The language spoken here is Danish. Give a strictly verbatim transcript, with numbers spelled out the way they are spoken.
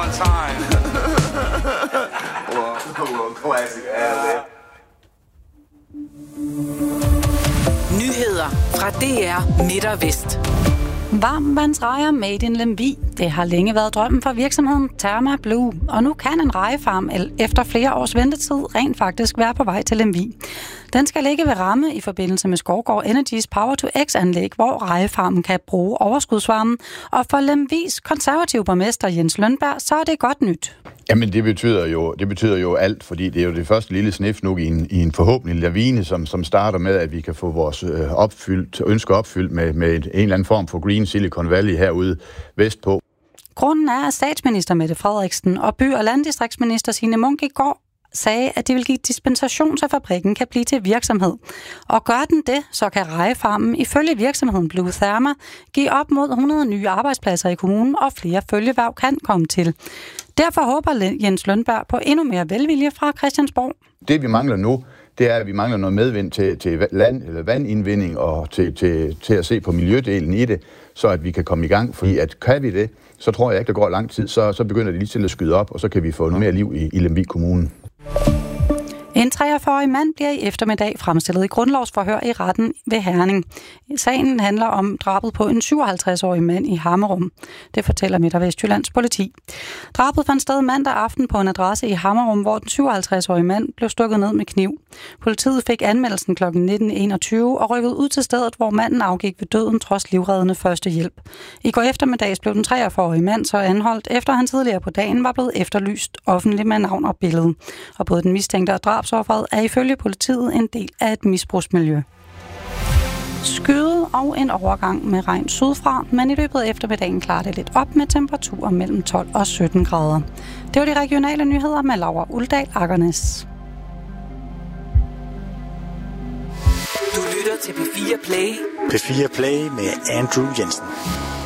one time. well, well, classic ad. Nyheder fra D R Midt og Vest. Varmvandsrejer made in Lemvig. Det har længe været drømmen for virksomheden Thermablue, og nu kan en rejefarm efter flere års ventetid rent faktisk være på vej til Lemvig. Den skal ligge ved ramme i forbindelse med Skovgaard Energys Power to X-anlæg, hvor rejefarmen kan bruge overskudsvarmen. Og for Lemvigs konservative borgmester Jens Lønberg, så er det godt nyt. Jamen det betyder jo, det betyder jo alt, fordi det er jo det første lille snifnuk i en, i en forhåbentlig lavine, som, som starter med, at vi kan få vores øh, opfyldt, ønsker opfyldt med, med et, en eller anden form for Green Silicon Valley herude vestpå. Grunden er, at statsminister Mette Frederiksen og by- og landdistriktsminister Signe Munk i går sagde, at de vil give dispensation, så fabrikken kan blive til virksomhed. Og gør den det, så kan rejefarmen ifølge virksomheden Blue Therma give op mod hundrede nye arbejdspladser i kommunen, og flere følgeerhverv kan komme til. Derfor håber Jens Lønberg på endnu mere velvilje fra Christiansborg. Det vi mangler nu, det er, at vi mangler noget medvind til, til land, eller vandindvinding og til, til, til at se på miljødelen i det, så at vi kan komme i gang. Fordi at kan vi det, så tror jeg ikke, der går lang tid, så, så begynder det lige til at skyde op, og så kan vi få noget mere liv i, i Lemvig Kommune. En treogfyrre-årig mand bliver i eftermiddag fremstillet i grundlovsforhør i retten ved Herning. Sagen handler om drabet på en syvoghalvtreds-årig mand i Hammerum. Det fortæller Midt- og Vestjyllands politi. Drabet fandt sted mandag aften på en adresse i Hammerum, hvor den syvoghalvtreds-årige mand blev stukket ned med kniv. Politiet fik anmeldelsen kl. nitten enogtyve og rykkede ud til stedet, hvor manden afgik ved døden trods livreddende førstehjælp. I går eftermiddags blev den treogfyrre-årige mand så anholdt, efter han tidligere på dagen var blevet efterlyst offentligt med navn og billede. Og både den mistænkte og drabsofferet er ifølge politiet en del af et misbrugsmiljø. Skyde og en overgang med regn sydfra, men i løbet af eftermiddagen klarer det lidt op med temperaturer mellem tolv og sytten grader. Det var de regionale nyheder med Laura Uldal Akernes. Du lytter til P fire Play. P fire Play med Andrew Jensen.